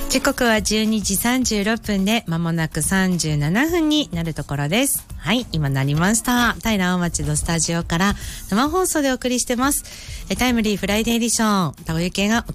時刻は12時36分で間もなく37分になるところです。はい、今なりました。平青町のスタジオから生放送でお送りしてます。タイムリーフライデーエディション、田尾ゆきえがお